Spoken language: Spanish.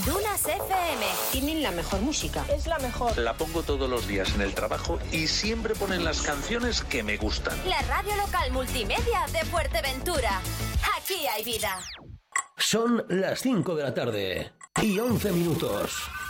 Dunas FM. Tienen la mejor música. Es la mejor. La pongo todos los días en el trabajo y siempre ponen las canciones que me gustan. La radio local multimedia de Fuerteventura. Aquí hay vida. Son las 5 de la tarde y 11 minutos.